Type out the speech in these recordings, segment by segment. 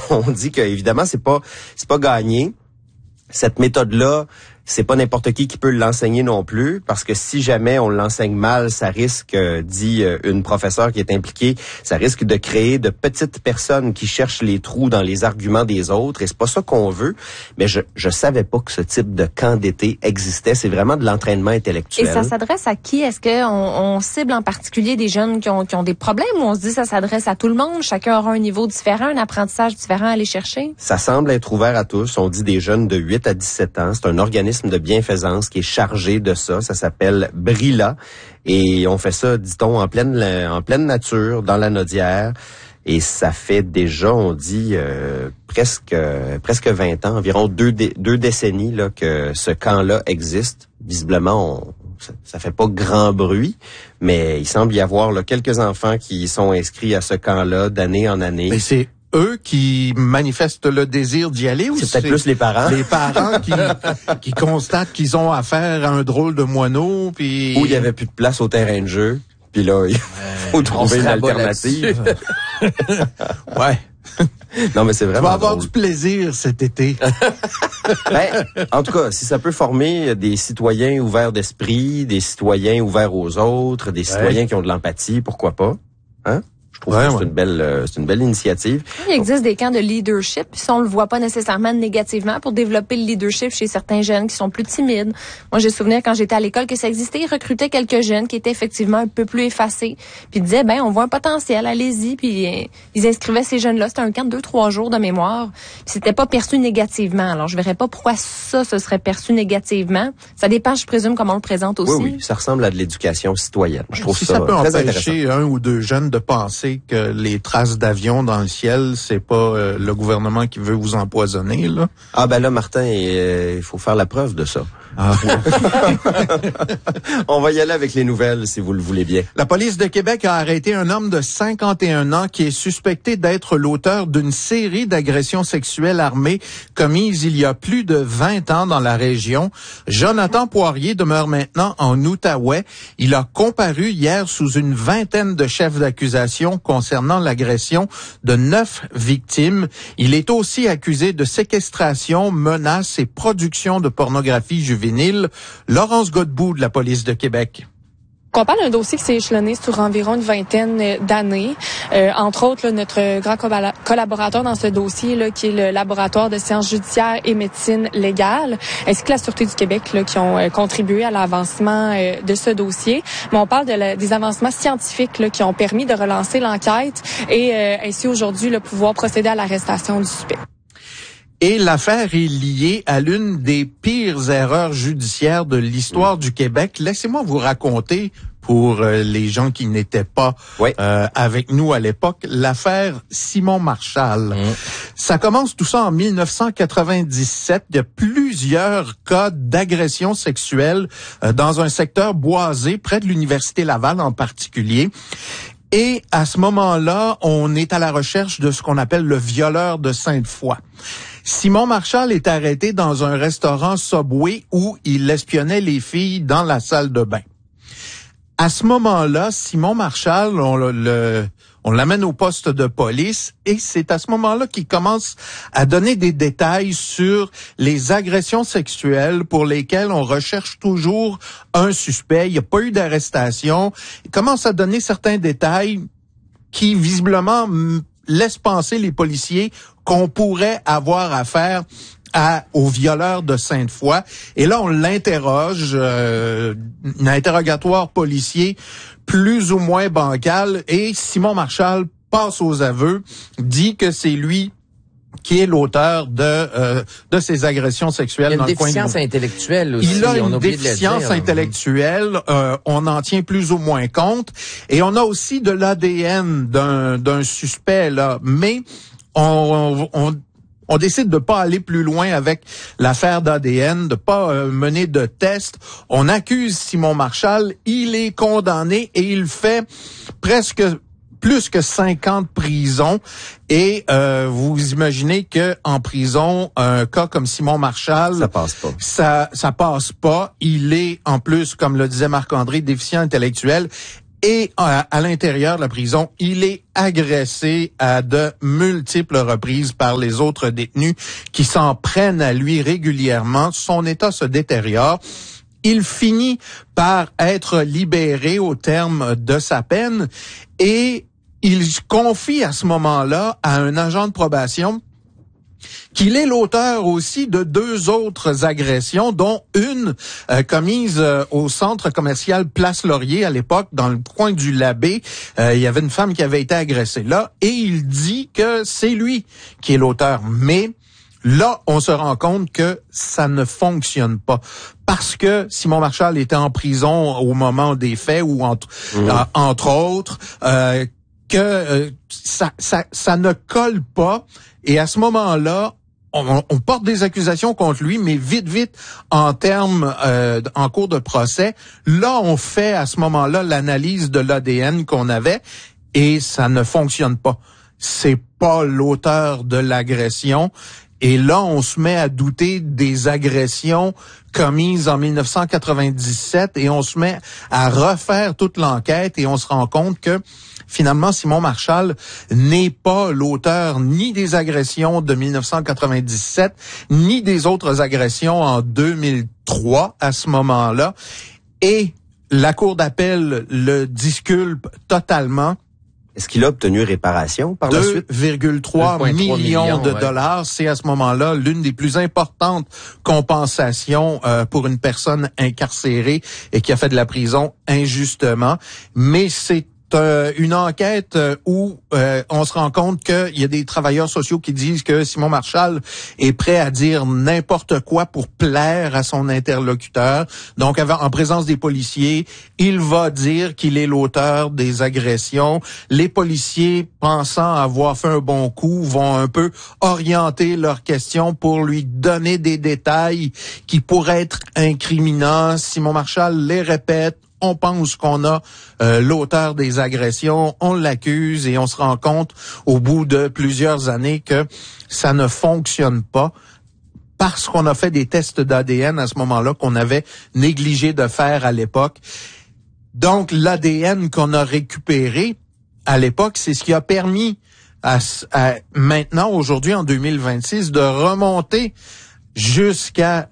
on dit que évidemment c'est pas gagné. Cette méthode-là, c'est pas n'importe qui peut l'enseigner non plus, parce que si jamais on l'enseigne mal, ça risque, dit une professeure qui est impliquée, ça risque de créer de petites personnes qui cherchent les trous dans les arguments des autres, et c'est pas ça qu'on veut. Mais je savais pas que ce type de camp d'été existait. C'est vraiment de l'entraînement intellectuel. Et ça s'adresse à qui? Est-ce qu'on cible en particulier des jeunes qui ont des problèmes, ou on se dit ça s'adresse à tout le monde? Chacun aura un niveau différent, un apprentissage différent à aller chercher? Ça semble être ouvert à tous. On dit des jeunes de 8 à 17 ans. C'est un organisme de bienfaisance qui est chargé de ça. Ça s'appelle Brilla. Et on fait ça, dit-on, en pleine nature, dans la Nodière. Et ça fait déjà, on dit, presque 20 ans, environ deux décennies là, que ce camp-là existe. Visiblement, ça fait pas grand bruit, mais il semble y avoir là, quelques enfants qui sont inscrits à ce camp-là d'année en année. Mais c'est eux qui manifestent le désir d'y aller, ou c'est peut-être plus les parents? Les parents qui constatent qu'ils ont affaire à un drôle de moineau, puis... Ou il y avait plus de place au terrain de jeu, puis là, il faut trouver une alternative. Ouais. Non, mais c'est vraiment Tu vas avoir drôle. du plaisir cet été. En tout cas, si ça peut former des citoyens ouverts d'esprit, des citoyens ouverts aux autres, des citoyens qui ont de l'empathie, pourquoi pas? Hein? Je trouve que c'est une belle initiative. Il existe des camps de leadership, puis ça, on le voit pas nécessairement négativement, pour développer le leadership chez certains jeunes qui sont plus timides. Moi, j'ai souvenir quand j'étais à l'école que ça existait, ils recrutaient quelques jeunes qui étaient effectivement un peu plus effacés, puis ils disaient, on voit un potentiel, allez-y, puis ils inscrivaient ces jeunes-là. C'était un camp de 2-3 jours de mémoire, puis c'était pas perçu négativement. Alors, je verrais pas pourquoi ça, ce serait perçu négativement. Ça dépend, je présume, comment on le présente aussi. Oui, ça ressemble à de l'éducation citoyenne. Je trouve si ça peut très empêcher intéressant. un ou deux jeunes de penser que les traces d'avions dans le ciel, c'est pas le gouvernement qui veut vous empoisonner, là. Ah ben là, Martin, il faut faire la preuve de ça. Ah. On va y aller avec les nouvelles, si vous le voulez bien. La police de Québec a arrêté un homme de 51 ans qui est suspecté d'être l'auteur d'une série d'agressions sexuelles armées commises il y a plus de 20 ans dans la région. Jonathan Poirier demeure maintenant en Outaouais. Il a comparu hier sous une vingtaine de chefs d'accusation concernant l'agression de 9 victimes. Il est aussi accusé de séquestration, menaces et production de pornographie juvénile. Laurence Godbout de la police de Québec. On parle d'un dossier qui s'est échelonné sur environ une vingtaine d'années. Entre autres, là, notre grand collaborateur dans ce dossier, là, qui est le laboratoire de sciences judiciaires et médecine légale, ainsi que la Sûreté du Québec, là, qui ont contribué à l'avancement de ce dossier. Mais on parle des avancements scientifiques là, qui ont permis de relancer l'enquête et ainsi aujourd'hui là, pouvoir procéder à l'arrestation du suspect. Et l'affaire est liée à l'une des pires erreurs judiciaires de l'histoire du Québec. Laissez-moi vous raconter, pour les gens qui n'étaient pas avec nous à l'époque, l'affaire Simon Marshall. Ça commence tout ça en 1997. Il y a plusieurs cas d'agression sexuelle dans un secteur boisé, près de l'Université Laval en particulier. Et à ce moment-là, on est à la recherche de ce qu'on appelle le violeur de Sainte-Foy. Simon Marshall est arrêté dans un restaurant Subway où il espionnait les filles dans la salle de bain. À ce moment-là, Simon Marshall, on l'amène au poste de police et c'est à ce moment-là qu'il commence à donner des détails sur les agressions sexuelles pour lesquelles on recherche toujours un suspect. Il n'y a pas eu d'arrestation. Il commence à donner certains détails qui, visiblement, laissent penser les policiers qu'on pourrait avoir affaire au violeur de Sainte-Foy. Et là, on l'interroge, un interrogatoire policier plus ou moins bancal, et Simon Marshall passe aux aveux, dit que c'est lui qui est l'auteur de ces agressions sexuelles dans le coin de... Il a une déficience intellectuelle aussi. Il a une déficience intellectuelle, on en tient plus ou moins compte, et on a aussi de l'ADN d'un suspect, là, mais on décide de pas aller plus loin avec l'affaire d'ADN, de pas mener de tests. On accuse Simon Marshall, il est condamné et il fait presque plus que 5 ans de prison. Et vous imaginez que en prison, un cas comme Simon Marshall, ça passe pas. Ça passe pas. Il est en plus, comme le disait Marc-André, déficient intellectuel. Et à l'intérieur de la prison, il est agressé à de multiples reprises par les autres détenus qui s'en prennent à lui régulièrement. Son état se détériore. Il finit par être libéré au terme de sa peine et il confie à ce moment-là à un agent de probation qu'il est l'auteur aussi de 2 autres agressions, dont une commise au centre commercial Place Laurier à l'époque, dans le coin du Labbé. Il y avait une femme qui avait été agressée là, et il dit que c'est lui qui est l'auteur. Mais là, on se rend compte que ça ne fonctionne pas. Parce que Simon Marchal était en prison au moment des faits, ou entre autres, que ça ne colle pas. Et à ce moment-là, on porte des accusations contre lui, mais vite, en termes, en cours de procès, là, on fait à ce moment-là l'analyse de l'ADN qu'on avait, et ça ne fonctionne pas. C'est pas l'auteur de l'agression. Et là, on se met à douter des agressions commises en 1997 et on se met à refaire toute l'enquête et on se rend compte que finalement, Simon Marchal n'est pas l'auteur ni des agressions de 1997, ni des autres agressions en 2003 à ce moment-là. Et la Cour d'appel le disculpe totalement. Est-ce qu'il a obtenu réparation par la suite? 2,3 millions de dollars. C'est à ce moment-là l'une des plus importantes compensations pour une personne incarcérée et qui a fait de la prison injustement. Mais c'est une enquête où on se rend compte qu'il y a des travailleurs sociaux qui disent que Simon Marchal est prêt à dire n'importe quoi pour plaire à son interlocuteur. Donc, en présence des policiers, il va dire qu'il est l'auteur des agressions. Les policiers, pensant avoir fait un bon coup, vont un peu orienter leurs questions pour lui donner des détails qui pourraient être incriminants. Simon Marchal les répète. On pense qu'on a l'auteur des agressions, on l'accuse et on se rend compte au bout de plusieurs années que ça ne fonctionne pas parce qu'on a fait des tests d'ADN à ce moment-là qu'on avait négligé de faire à l'époque. Donc, l'ADN qu'on a récupéré à l'époque, c'est ce qui a permis à maintenant, aujourd'hui, en 2026, de remonter jusqu'à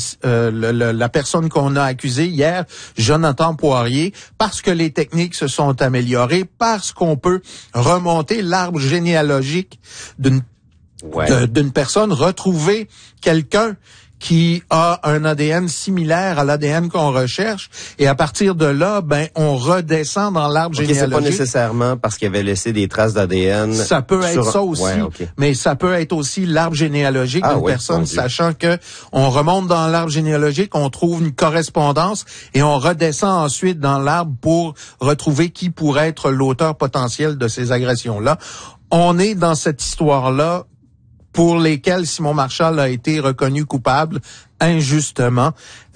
la personne qu'on a accusée hier, Jonathan Poirier, parce que les techniques se sont améliorées, parce qu'on peut remonter l'arbre généalogique d'une personne, retrouver quelqu'un qui a un ADN similaire à l'ADN qu'on recherche, et à partir de là, on redescend dans l'arbre généalogique. C'est pas nécessairement parce qu'il avait laissé des traces d'ADN. Ça peut être ça aussi, mais ça peut être aussi l'arbre généalogique d'une personne, sachant que on remonte dans l'arbre généalogique, on trouve une correspondance, et on redescend ensuite dans l'arbre pour retrouver qui pourrait être l'auteur potentiel de ces agressions-là. On est dans cette histoire-là pour lesquels Simon Marchal a été reconnu coupable injustement.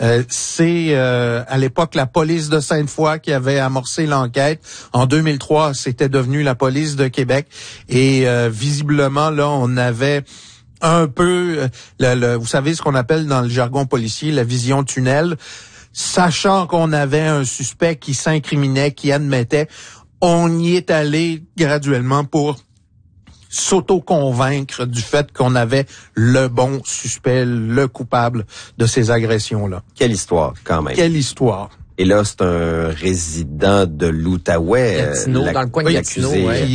C'est à l'époque la police de Sainte-Foy qui avait amorcé l'enquête. En 2003, c'était devenu la police de Québec. Et visiblement, là, on avait un peu, vous savez ce qu'on appelle dans le jargon policier, la vision tunnel. Sachant qu'on avait un suspect qui s'incriminait, qui admettait, on y est allé graduellement pour s'auto-convaincre du fait qu'on avait le bon suspect, le coupable de ces agressions-là. Quelle histoire, quand même. Quelle histoire. Et là, c'est un résident de l'Outaouais, dans le coin de Gatineau,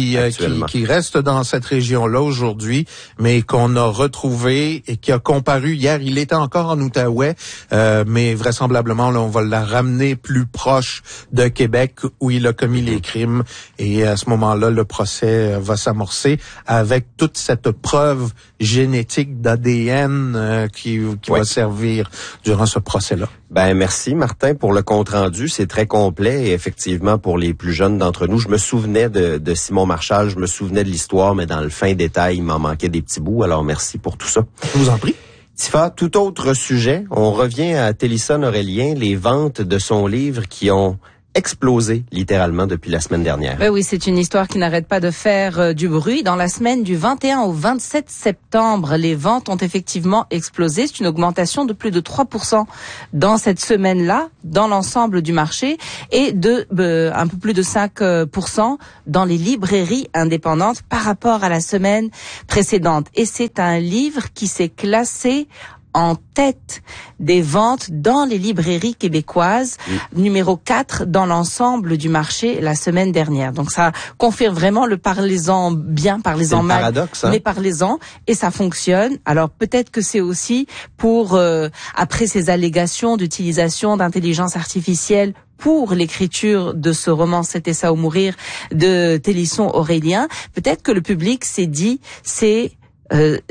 qui reste dans cette région-là aujourd'hui, mais qu'on a retrouvé et qui a comparu hier. Il était encore en Outaouais, mais vraisemblablement, là, on va la ramener plus proche de Québec où il a commis les crimes. Et à ce moment-là, le procès va s'amorcer avec toute cette preuve génétique d'ADN qui va servir durant ce procès-là. Merci Martin pour le compte rendu, c'est très complet et effectivement pour les plus jeunes d'entre nous, je me souvenais de Simon Marchal, je me souvenais de l'histoire, mais dans le fin détail, il m'en manquait des petits bouts, alors merci pour tout ça. Je vous en prie. Tifa, tout autre sujet, on revient à Télison Aurélien, les ventes de son livre qui ont explosé littéralement depuis la semaine dernière. Ben oui, c'est une histoire qui n'arrête pas de faire du bruit. Dans la semaine du 21 au 27 septembre, les ventes ont effectivement explosé. C'est une augmentation de plus de 3% dans cette semaine-là, dans l'ensemble du marché, et de un peu plus de 5% dans les librairies indépendantes par rapport à la semaine précédente. Et c'est un livre qui s'est classé en tête des ventes dans les librairies québécoises, numéro 4 dans l'ensemble du marché la semaine dernière. Donc ça confirme vraiment le parlez-en bien, parlez-en mal, paradoxe, hein? Mais parlez-en, et ça fonctionne. Alors peut-être que c'est aussi pour, après ces allégations d'utilisation d'intelligence artificielle pour l'écriture de ce roman C'était ça ou mourir de Télisson Aurélien, peut-être que le public s'est dit c'est un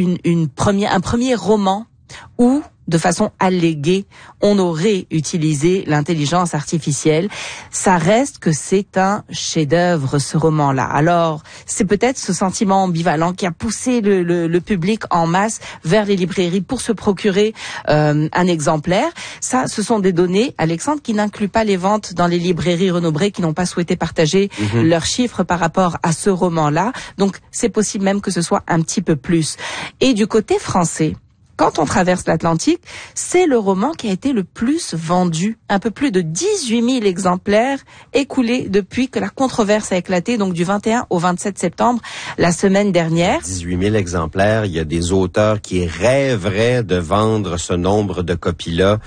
premier roman où, de façon alléguée, on aurait utilisé l'intelligence artificielle. Ça reste que c'est un chef-d'œuvre, ce roman-là. Alors, c'est peut-être ce sentiment ambivalent qui a poussé le public en masse vers les librairies pour se procurer un exemplaire. Ça, ce sont des données, Alexandre, qui n'incluent pas les ventes dans les librairies Renaud-Bré qui n'ont pas souhaité partager leurs chiffres par rapport à ce roman-là. Donc, c'est possible même que ce soit un petit peu plus. Et du côté français, quand on traverse l'Atlantique, c'est le roman qui a été le plus vendu. Un peu plus de 18 000 exemplaires écoulés depuis que la controverse a éclaté, donc du 21 au 27 septembre, la semaine dernière. 18 000 exemplaires. Il y a des auteurs qui rêveraient de vendre ce nombre de copies-là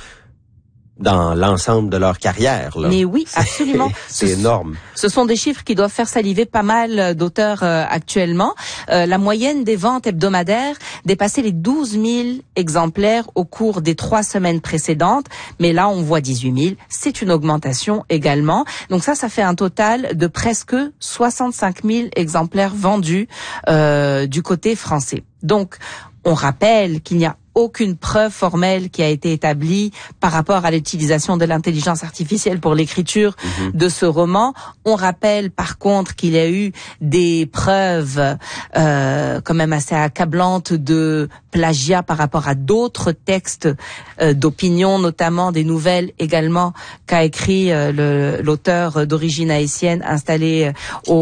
dans l'ensemble de leur carrière, là. Mais oui, absolument. C'est énorme. Ce sont des chiffres qui doivent faire saliver pas mal d'auteurs actuellement. La moyenne des ventes hebdomadaires dépassait les 12 000 exemplaires au cours des 3 semaines précédentes. Mais là, on voit 18 000. C'est une augmentation également. Donc ça fait un total de presque 65 000 exemplaires vendus du côté français. Donc, on rappelle qu'il n'y a aucune preuve formelle qui a été établie par rapport à l'utilisation de l'intelligence artificielle pour l'écriture de ce roman. On rappelle par contre qu'il y a eu des preuves quand même assez accablantes de plagiat par rapport à d'autres textes d'opinion, notamment des nouvelles également qu'a écrit l'auteur d'origine haïtienne installé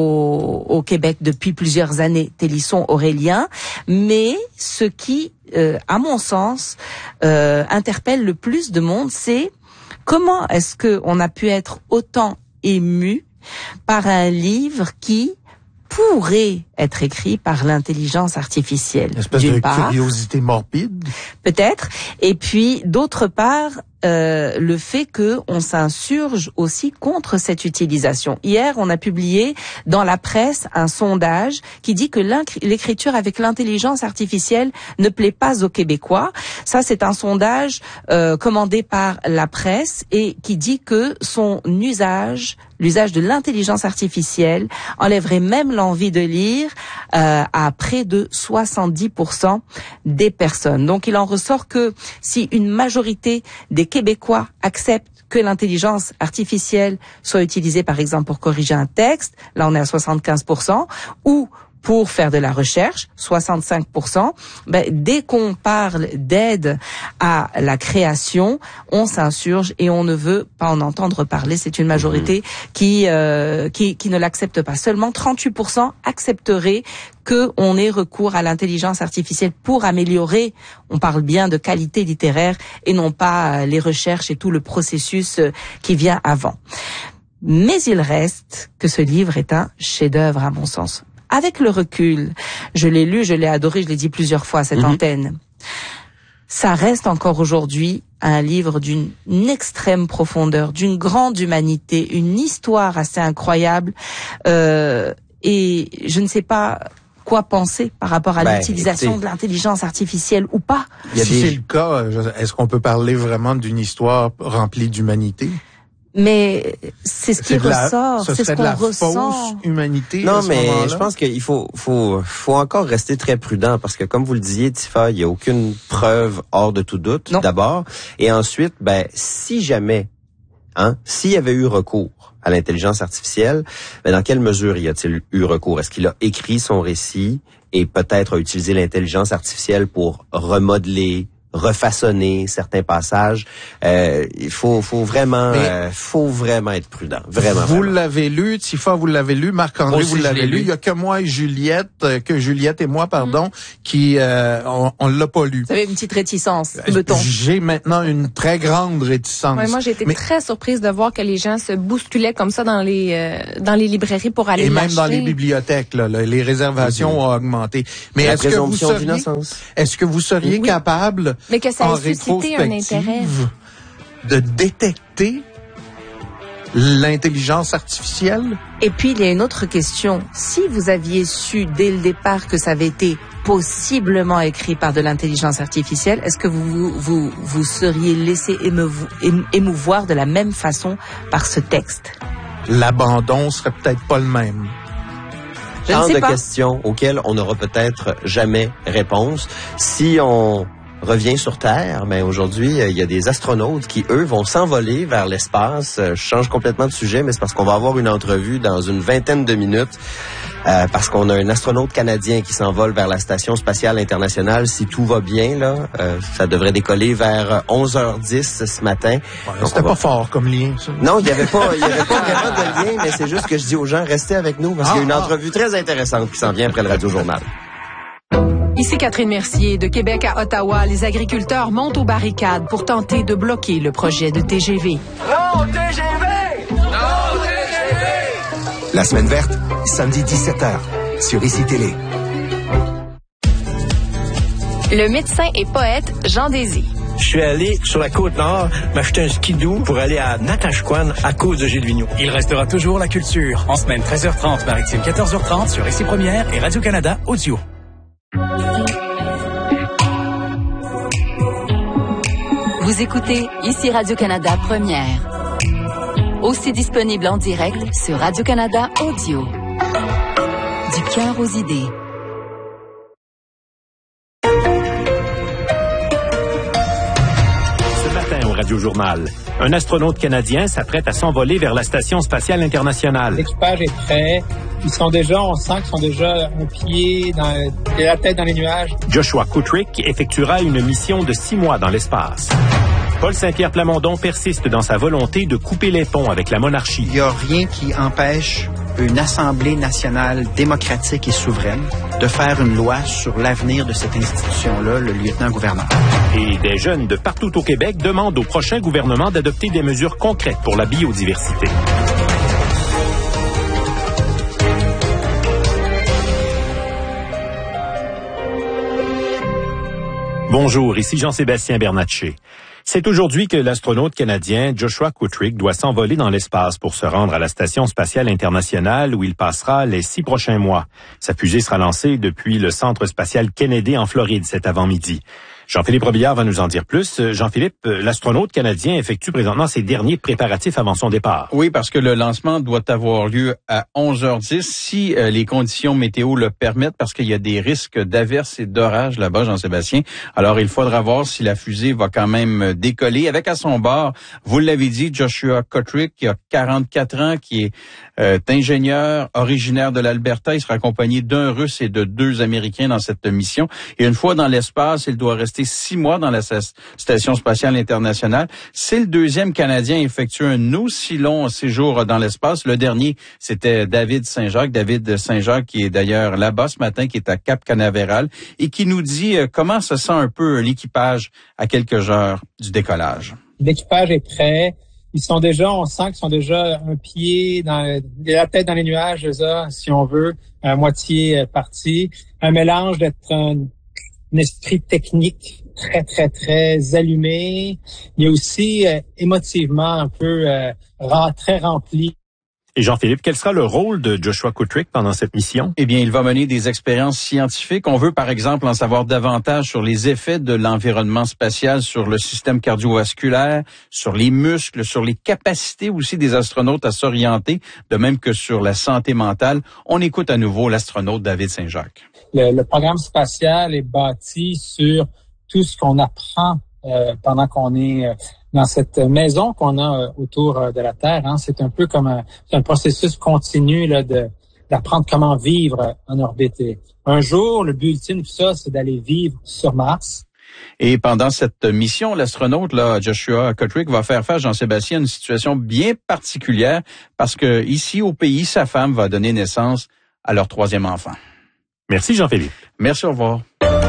au Québec depuis plusieurs années, Télisson Aurélien. Mais ce qui à mon sens, interpelle le plus de monde, c'est comment est-ce que on a pu être autant ému par un livre qui pourrait être écrit par l'intelligence artificielle. Une espèce de curiosité morbide. Peut-être. Et puis, d'autre part, le fait que on s'insurge aussi contre cette utilisation. Hier, on a publié dans la presse un sondage qui dit que l'écriture avec l'intelligence artificielle ne plaît pas aux Québécois. Ça, c'est un sondage commandé par la presse et qui dit que l'usage de l'intelligence artificielle enlèverait même l'envie de lire à près de 70% des personnes. Donc, il en ressort que si une majorité des Québécois acceptent que l'intelligence artificielle soit utilisée, par exemple, pour corriger un texte, là on est à 75%, ou pour faire de la recherche, 65%, dès qu'on parle d'aide à la création, on s'insurge et on ne veut pas en entendre parler. C'est une majorité qui ne l'accepte pas. Seulement 38% accepteraient qu'on ait recours à l'intelligence artificielle pour améliorer, on parle bien de qualité littéraire et non pas les recherches et tout le processus qui vient avant. Mais il reste que ce livre est un chef-d'œuvre à mon sens. Avec le recul, je l'ai lu, je l'ai adoré, je l'ai dit plusieurs fois à cette antenne. Ça reste encore aujourd'hui un livre d'une extrême profondeur, d'une grande humanité, une histoire assez incroyable. Et je ne sais pas quoi penser par rapport à l'utilisation de l'intelligence artificielle ou pas. Si c'est le cas, est-ce qu'on peut parler vraiment d'une histoire remplie d'humanité? Mais c'est ce qui ressort, c'est ce qu'on ressent. Fausse humanité. Non, mais je pense qu'il faut encore rester très prudent parce que, comme vous le disiez, Tifa, il y a aucune preuve hors de tout doute. D'abord, et ensuite, si jamais, s'il y avait eu recours à l'intelligence artificielle, dans quelle mesure y a-t-il eu recours? Est-ce qu'il a écrit son récit et peut-être a utilisé l'intelligence artificielle pour remodeler, refaçonner certains passages. Il faut vraiment être prudent. Vraiment. Vous l'avez lu, Tifa, vous l'avez lu, Marc-André, vous l'avez lu. Il y a que moi et Juliette, et moi, qui on l'a pas lu. Vous avez une petite réticence, me-t-on. J'ai maintenant une très grande réticence. Ouais, moi, j'ai été très surprise de voir que les gens se bousculaient comme ça dans les librairies pour aller l'acheter. Et même dans les bibliothèques, les réservations ont augmenté. Mais est-ce que vous seriez capable, mais que ça en ait suscité un intérêt, de détecter l'intelligence artificielle? Et puis, il y a une autre question. Si vous aviez su dès le départ que ça avait été possiblement écrit par de l'intelligence artificielle, est-ce que vous seriez laissé émouvoir de la même façon par ce texte? L'abandon serait peut-être pas le même. Tant de questions auxquelles on n'aura peut-être jamais réponse. Si on revient sur Terre, mais aujourd'hui, il y a des astronautes qui, eux, vont s'envoler vers l'espace. Je change complètement de sujet, mais c'est parce qu'on va avoir une entrevue dans une vingtaine de minutes, parce qu'on a un astronaute canadien qui s'envole vers la Station spatiale internationale. Si tout va bien, là, ça devrait décoller vers 11h10 ce matin. Ouais, c'était pas fort comme lien, ça. Non, il n'y avait pas vraiment de lien, mais c'est juste que je dis aux gens, restez avec nous, parce qu'il y a une entrevue très intéressante qui s'en vient après le Radio-Journal. Ici Catherine Mercier. De Québec à Ottawa, les agriculteurs montent aux barricades pour tenter de bloquer le projet de TGV. Non, TGV! Non, TGV! La semaine verte, samedi 17h, sur ICI Télé. Le médecin et poète Jean Désy. Je suis allé sur la Côte-Nord m'acheter un skidoo pour aller à Natashquan à cause de Gilles Vigneault. Il restera toujours la culture. En semaine 13h30, maritime 14h30 sur ICI Première et Radio-Canada Audio. Vous écoutez ici Radio-Canada Première. Aussi disponible en direct sur Radio-Canada Audio. Du cœur aux idées. Ce matin au Radio-Journal, un astronaute canadien s'apprête à s'envoler vers la Station spatiale internationale. L'équipage est prêt. On sent qu'ils sont déjà un pied et la tête dans les nuages. Joshua Kutrick effectuera une mission de 6 mois dans l'espace. Paul Saint-Pierre Plamondon persiste dans sa volonté de couper les ponts avec la monarchie. Il n'y a rien qui empêche une Assemblée nationale démocratique et souveraine de faire une loi sur l'avenir de cette institution-là, le lieutenant-gouverneur. Et des jeunes de partout au Québec demandent au prochain gouvernement d'adopter des mesures concrètes pour la biodiversité. Bonjour, ici Jean-Sébastien Bernatchez. C'est aujourd'hui que l'astronaute canadien Joshua Kutrick doit s'envoler dans l'espace pour se rendre à la Station spatiale internationale où il passera les 6 prochains mois. Sa fusée sera lancée depuis le Centre spatial Kennedy en Floride cet avant-midi. Jean-Philippe Robillard va nous en dire plus. Jean-Philippe, l'astronaute canadien effectue présentement ses derniers préparatifs avant son départ. Oui, parce que le lancement doit avoir lieu à 11h10 si les conditions météo le permettent, parce qu'il y a des risques d'averses et d'orages là-bas, Jean-Sébastien. Alors, il faudra voir si la fusée va quand même décoller. Avec à son bord, vous l'avez dit, Joshua Kutrick, qui a 44 ans, qui est ingénieur originaire de l'Alberta. Il sera accompagné d'un Russe et de 2 Américains dans cette mission. Et une fois dans l'espace, il doit rester 6 mois dans la Station spatiale internationale. C'est le 2e Canadien à effectuer un aussi long séjour dans l'espace. Le dernier, c'était David Saint-Jacques. David Saint-Jacques, qui est d'ailleurs là-bas ce matin, qui est à Cap Canaveral, et qui nous dit comment se sent un peu l'équipage à quelques heures du décollage. L'équipage est prêt. On sent qu'ils sont déjà un pied la tête dans les nuages, déjà, si on veut, à moitié parti. Un mélange d'être un esprit technique très, très, très allumé. Il y a aussi émotivement un peu très rempli. Et Jean-Philippe, quel sera le rôle de Joshua Kutrick pendant cette mission? Eh bien, il va mener des expériences scientifiques. On veut, par exemple, en savoir davantage sur les effets de l'environnement spatial sur le système cardiovasculaire, sur les muscles, sur les capacités aussi des astronautes à s'orienter, de même que sur la santé mentale. On écoute à nouveau l'astronaute David Saint-Jacques. Le programme spatial est bâti sur tout ce qu'on apprend pendant qu'on est dans cette maison qu'on a autour de la Terre. Hein. C'est un peu comme un processus continu là, d'apprendre comment vivre en orbite. Et un jour, le but ultime de tout ça, c'est d'aller vivre sur Mars. Et pendant cette mission, l'astronaute là, Joshua Kutrick va faire face, Jean-Sébastien, à une situation bien particulière parce que ici au pays, sa femme va donner naissance à leur 3e enfant. Merci Jean-Philippe. Merci, au revoir.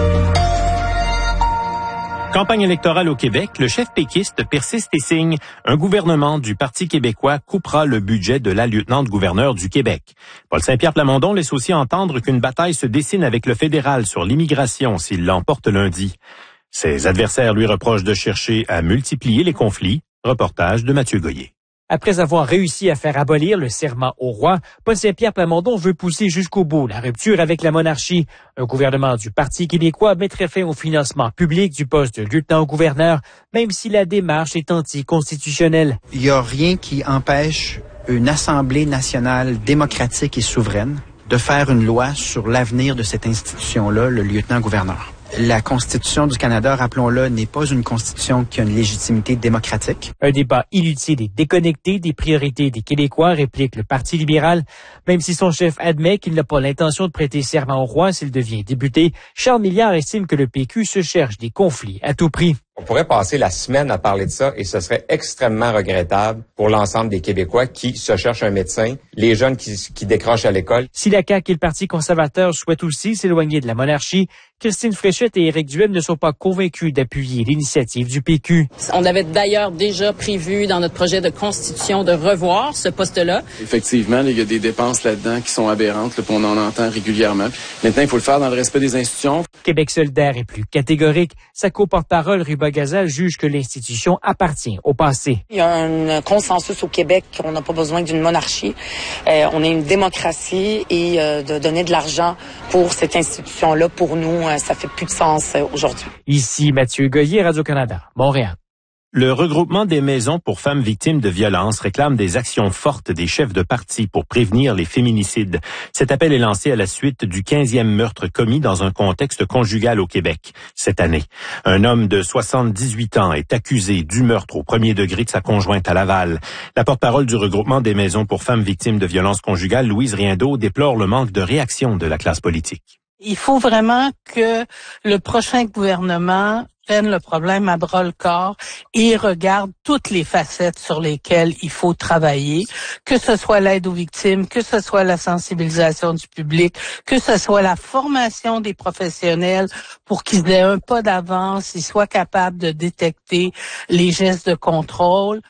Campagne électorale au Québec, le chef péquiste persiste et signe. Un gouvernement du Parti québécois coupera le budget de la lieutenant-gouverneur du Québec. Paul Saint-Pierre Plamondon laisse aussi entendre qu'une bataille se dessine avec le fédéral sur l'immigration s'il l'emporte lundi. Ses adversaires lui reprochent de chercher à multiplier les conflits. Reportage de Mathieu Goyer. Après avoir réussi à faire abolir le serment au roi, Paul Saint-Pierre Plamondon veut pousser jusqu'au bout la rupture avec la monarchie. Un gouvernement du Parti québécois mettrait fin au financement public du poste de lieutenant-gouverneur, même si la démarche est anticonstitutionnelle. Il n'y a rien qui empêche une Assemblée nationale démocratique et souveraine de faire une loi sur l'avenir de cette institution-là, le lieutenant-gouverneur. La Constitution du Canada, rappelons-le, n'est pas une constitution qui a une légitimité démocratique. Un débat inutile et déconnecté des priorités des Québécois, réplique le Parti libéral. Même si son chef admet qu'il n'a pas l'intention de prêter serment au roi s'il devient député, Charles Milliard estime que le PQ se cherche des conflits à tout prix. On pourrait passer la semaine à parler de ça et ce serait extrêmement regrettable pour l'ensemble des Québécois qui se cherchent un médecin, les jeunes qui décrochent à l'école. Si la CAQ et le Parti conservateur souhaitent aussi s'éloigner de la monarchie, Christine Fréchette et Éric Duhem ne sont pas convaincus d'appuyer l'initiative du PQ. On avait d'ailleurs déjà prévu dans notre projet de constitution de revoir ce poste-là. Effectivement, il y a des dépenses là-dedans qui sont aberrantes, là, on en entend régulièrement. Maintenant, il faut le faire dans le respect des institutions. Québec solidaire est plus catégorique. Sa co-porte-parole, Ruba Gazal, juge que l'institution appartient au passé. Il y a un consensus au Québec qu'on n'a pas besoin d'une monarchie. On est une démocratie et de donner de l'argent pour cette institution-là, pour nous, ça fait plus de sens aujourd'hui. Ici Mathieu Goyer, Radio-Canada, Montréal. Le regroupement des maisons pour femmes victimes de violences réclame des actions fortes des chefs de parti pour prévenir les féminicides. Cet appel est lancé à la suite du 15e meurtre commis dans un contexte conjugal au Québec cette année. Un homme de 78 ans est accusé du meurtre au premier degré de sa conjointe à Laval. La porte-parole du regroupement des maisons pour femmes victimes de violences conjugales, Louise Riendeau, déplore le manque de réaction de la classe politique. Il faut vraiment que le prochain gouvernement prenne le problème à bras-le-corps et regarde toutes les facettes sur lesquelles il faut travailler, que ce soit l'aide aux victimes, que ce soit la sensibilisation du public, que ce soit la formation des professionnels pour qu'ils aient un pas d'avance, ils soient capables de détecter les gestes de contrôle.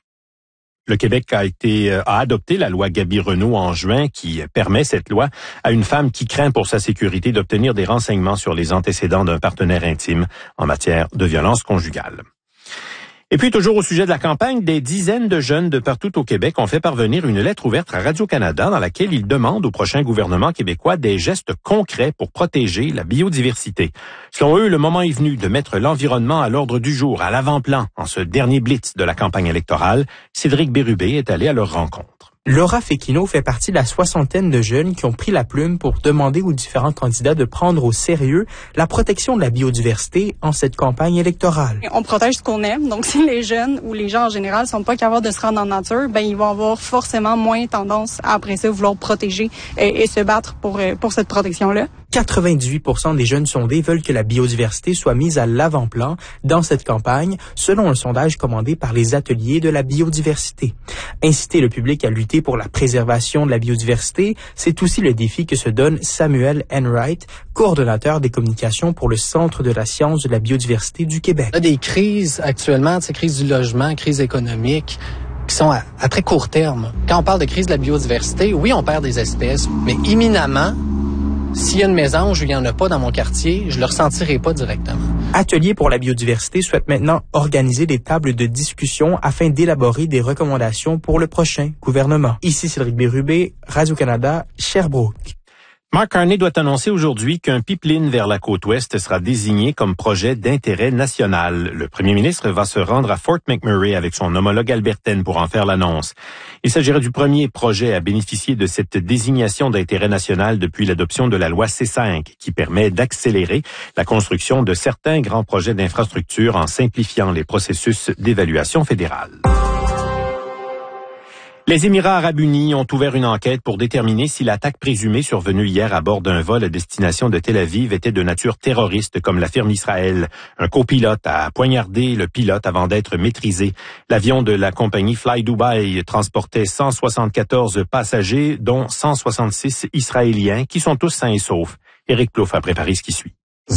Le Québec a adopté la loi Gaby-Renaud en juin qui permet cette loi à une femme qui craint pour sa sécurité d'obtenir des renseignements sur les antécédents d'un partenaire intime en matière de violence conjugale. Et puis, toujours au sujet de la campagne, des dizaines de jeunes de partout au Québec ont fait parvenir une lettre ouverte à Radio-Canada dans laquelle ils demandent au prochain gouvernement québécois des gestes concrets pour protéger la biodiversité. Selon eux, le moment est venu de mettre l'environnement à l'ordre du jour, à l'avant-plan, en ce dernier blitz de la campagne électorale. Cédric Bérubé est allé à leur rencontre. Laura Féquino fait partie de la soixantaine de jeunes qui ont pris la plume pour demander aux différents candidats de prendre au sérieux la protection de la biodiversité en cette campagne électorale. On protège ce qu'on aime, donc si les jeunes ou les gens en général sont pas capables de se rendre en nature, ben ils vont avoir forcément moins tendance à après ça vouloir protéger et se battre pour cette protection-là. 98% des jeunes sondés veulent que la biodiversité soit mise à l'avant-plan dans cette campagne, selon un sondage commandé par les ateliers de la biodiversité. Inciter le public à lutter pour la préservation de la biodiversité, c'est aussi le défi que se donne Samuel Enright, coordonnateur des communications pour le Centre de la science de la biodiversité du Québec. Il y a des crises actuellement, crise du logement, crise économique, qui sont à très court terme. Quand on parle de crise de la biodiversité, oui, on perd des espèces, mais imminemment, s'il y a une mésange ou il n'y en a pas dans mon quartier, je ne le ressentirai pas directement. Atelier pour la biodiversité souhaite maintenant organiser des tables de discussion afin d'élaborer des recommandations pour le prochain gouvernement. Ici Cédric Bérubé, Radio-Canada, Sherbrooke. Mark Carney doit annoncer aujourd'hui qu'un pipeline vers la côte ouest sera désigné comme projet d'intérêt national. Le premier ministre va se rendre à Fort McMurray avec son homologue albertaine pour en faire l'annonce. Il s'agirait du premier projet à bénéficier de cette désignation d'intérêt national depuis l'adoption de la loi C5 qui permet d'accélérer la construction de certains grands projets d'infrastructure en simplifiant les processus d'évaluation fédérale. Les Émirats arabes unis ont ouvert une enquête pour déterminer si l'attaque présumée survenue hier à bord d'un vol à destination de Tel Aviv était de nature terroriste, comme l'affirme Israël. Un copilote a poignardé le pilote avant d'être maîtrisé. L'avion de la compagnie Fly Dubai transportait 174 passagers, dont 166 Israéliens, qui sont tous sains et saufs. Éric Plouffe a préparé ce qui suit.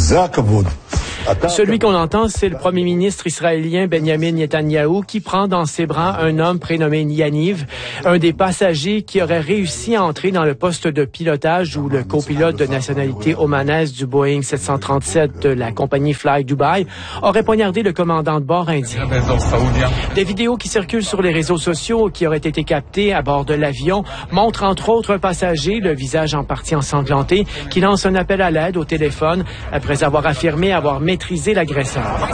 Celui qu'on entend, c'est le premier ministre israélien Benjamin Netanyahou qui prend dans ses bras un homme prénommé Yaniv, un des passagers qui aurait réussi à entrer dans le poste de pilotage où le copilote de nationalité omanaise du Boeing 737 de la compagnie Fly Dubai aurait poignardé le commandant de bord indien. Des vidéos qui circulent sur les réseaux sociaux qui auraient été captées à bord de l'avion montrent entre autres un passager, le visage en partie ensanglanté, qui lance un appel à l'aide au téléphone après avoir affirmé avoir maîtrisé l'agresseur.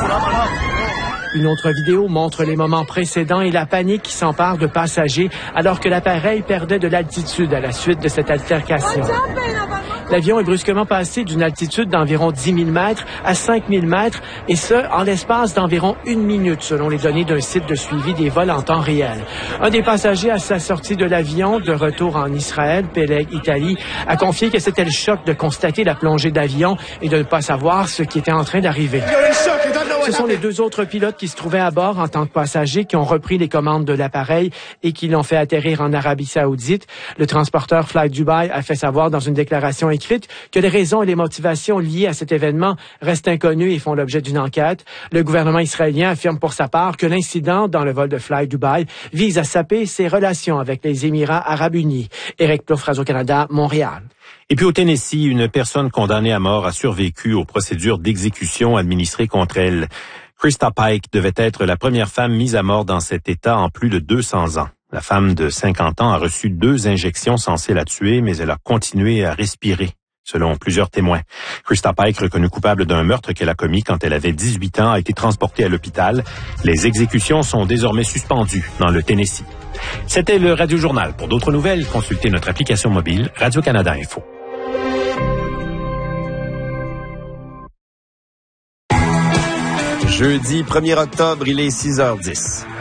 Une autre vidéo montre les moments précédents et la panique qui s'empare de passagers alors que l'appareil perdait de l'altitude à la suite de cette altercation. L'avion est brusquement passé d'une altitude d'environ 10 000 mètres à 5 000 mètres, et ce, en l'espace d'environ 1 minute, selon les données d'un site de suivi des vols en temps réel. Un des passagers à sa sortie de l'avion, de retour en Israël, Peleg Italie, a confié que c'était le choc de constater la plongée d'avion et de ne pas savoir ce qui était en train d'arriver. Ce sont les deux autres pilotes qui se trouvaient à bord en tant que passagers qui ont repris les commandes de l'appareil et qui l'ont fait atterrir en Arabie Saoudite. Le transporteur Fly Dubai a fait savoir dans une déclaration écrite que les raisons et les motivations liées à cet événement restent inconnues et font l'objet d'une enquête. Le gouvernement israélien affirme pour sa part que l'incident dans le vol de Fly Dubai vise à saper ses relations avec les Émirats arabes unis. Éric Plouffe, Radio-Canada, Montréal. Et puis au Tennessee, une personne condamnée à mort a survécu aux procédures d'exécution administrées contre elle. Krista Pike devait être la première femme mise à mort dans cet État en plus de 200 ans. La femme de 50 ans a reçu 2 injections censées la tuer, mais elle a continué à respirer, selon plusieurs témoins. Krista Pike, reconnue coupable d'un meurtre qu'elle a commis quand elle avait 18 ans, a été transportée à l'hôpital. Les exécutions sont désormais suspendues dans le Tennessee. C'était le Radio Journal. Pour d'autres nouvelles, consultez notre application mobile Radio-Canada Info. Jeudi 1er octobre, il est 6h10.